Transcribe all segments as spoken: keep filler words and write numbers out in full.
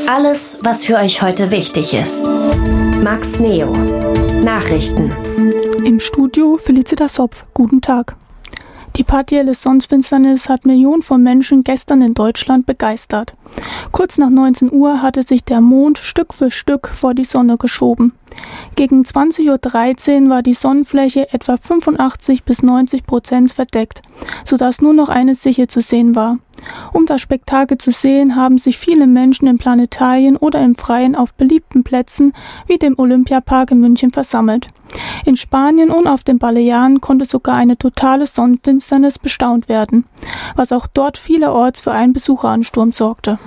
Alles, was für euch heute wichtig ist. Max Neo. Nachrichten. Im Studio Felicitas Hopf. Guten Tag. Die partielle Sonnenfinsternis hat Millionen von Menschen gestern in Deutschland begeistert. Kurz nach neunzehn Uhr hatte sich der Mond Stück für Stück vor die Sonne geschoben. Gegen zwanzig Uhr dreizehn war die Sonnenfläche etwa fünfundachtzig bis neunzig Prozent verdeckt, sodass nur noch eine Sichel zu sehen war. Um das Spektakel zu sehen, haben sich viele Menschen in Planetarien oder im Freien auf beliebten Plätzen wie dem Olympiapark in München versammelt. In Spanien und auf den Balearen konnte sogar eine totale Sonnenfinsternis bestaunt werden, was auch dort vielerorts für einen Besucheransturm sorgte.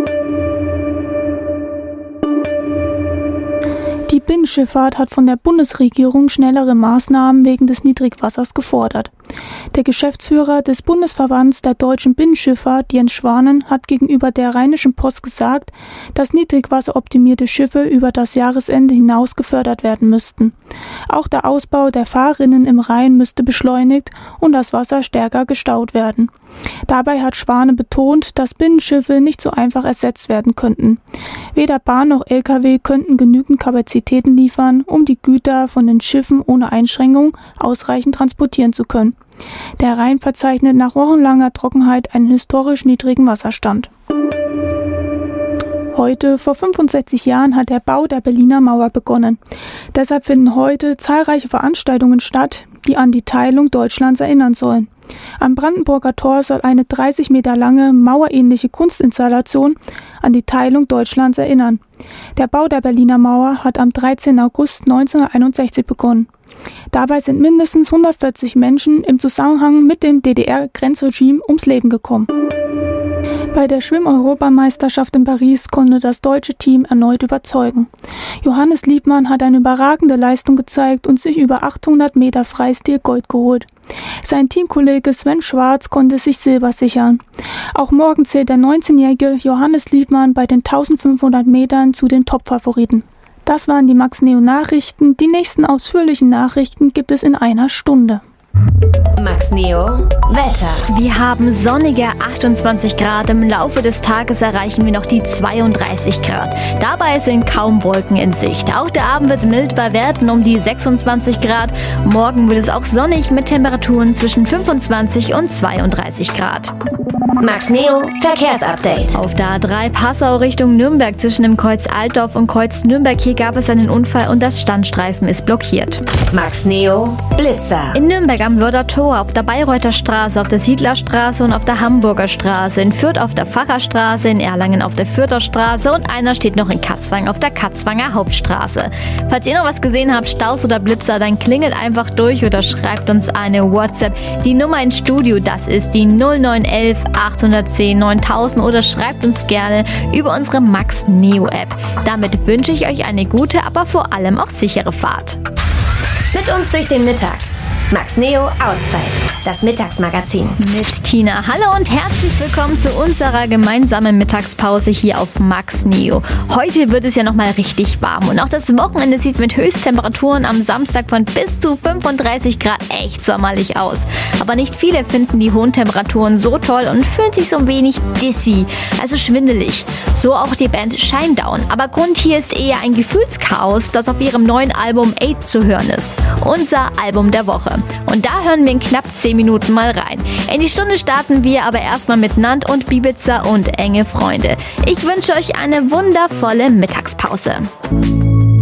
Die Binnenschifffahrt hat von der Bundesregierung schnellere Maßnahmen wegen des Niedrigwassers gefordert. Der Geschäftsführer des Bundesverbands der deutschen Binnenschifffahrt, Jens Schwanen, hat gegenüber der Rheinischen Post gesagt, dass niedrigwasseroptimierte Schiffe über das Jahresende hinaus gefördert werden müssten. Auch der Ausbau der Fahrrinnen im Rhein müsste beschleunigt und das Wasser stärker gestaut werden. Dabei hat Schwane betont, dass Binnenschiffe nicht so einfach ersetzt werden könnten. Weder Bahn noch L K W könnten genügend Kapazitäten liefern, um die Güter von den Schiffen ohne Einschränkung ausreichend transportieren zu können. Der Rhein verzeichnet nach wochenlanger Trockenheit einen historisch niedrigen Wasserstand. Heute, vor fünfundsechzig Jahren, hat der Bau der Berliner Mauer begonnen. Deshalb finden heute zahlreiche Veranstaltungen statt, die an die Teilung Deutschlands erinnern sollen. Am Brandenburger Tor soll eine dreißig Meter lange, mauerähnliche Kunstinstallation an die Teilung Deutschlands erinnern. Der Bau der Berliner Mauer hat am dreizehnten August neunzehnhunderteinundsechzig begonnen. Dabei sind mindestens hundertvierzig Menschen im Zusammenhang mit dem D D R-Grenzregime ums Leben gekommen. Bei der Schwimm-Europameisterschaft in Paris konnte das deutsche Team erneut überzeugen. Johannes Liebmann hat eine überragende Leistung gezeigt und sich über achthundert Meter Freistil Gold geholt. Sein Teamkollege Sven Schwarz konnte sich Silber sichern. Auch morgen zählt der neunzehnjährige Johannes Liebmann bei den eintausendfünfhundert Metern zu den Top-Favoriten. Das waren die Max Neo Nachrichten. Die nächsten ausführlichen Nachrichten gibt es in einer Stunde. Max Neo Wetter. Wir haben sonnige achtundzwanzig Grad. Im Laufe des Tages erreichen wir noch die zweiunddreißig Grad. Dabei sind kaum Wolken in Sicht. Auch der Abend wird mild bei Werten um die sechsundzwanzig Grad. Morgen wird es auch sonnig mit Temperaturen zwischen fünfundzwanzig und zweiunddreißig Grad. Max Neo Verkehrsupdate. Auf der A drei Passau Richtung Nürnberg zwischen dem Kreuz Altdorf und Kreuz Nürnberg. Hier gab es einen Unfall und das Standstreifen ist blockiert. Max Neo Blitzer. In Nürnberg am Wörder Tor, auf der Bayreuther Straße, auf der Siedlerstraße und auf der Hamburger Straße, in Fürth auf der Pfarrerstraße, in Erlangen auf der Fürther Straße und einer steht noch in Katzwang auf der Katzwanger Hauptstraße. Falls ihr noch was gesehen habt, Staus oder Blitzer, dann klingelt einfach durch oder schreibt uns eine WhatsApp. Die Nummer ins Studio, das ist die null neun eins eins achthundertzehn neuntausend oder schreibt uns gerne über unsere Max Neo App. Damit wünsche ich euch eine gute, aber vor allem auch sichere Fahrt. Mit uns durch den Mittag. Max Neo Auszeit, das Mittagsmagazin. Mit Tina. Hallo und herzlich willkommen zu unserer gemeinsamen Mittagspause hier auf Max Neo. Heute wird es ja nochmal richtig warm und auch das Wochenende sieht mit Höchsttemperaturen am Samstag von bis zu fünfunddreißig Grad echt sommerlich aus. Aber nicht viele finden die hohen Temperaturen so toll und fühlen sich so ein wenig dizzy, also schwindelig. So auch die Band Shinedown. Aber Grund hier ist eher ein Gefühlschaos, das auf ihrem neuen Album Eight zu hören ist. Unser Album der Woche. Und da hören wir in knapp zehn Minuten mal rein. In die Stunde starten wir aber erstmal mit Nant und Bibiza und Enge Freunde. Ich wünsche euch eine wundervolle Mittagspause.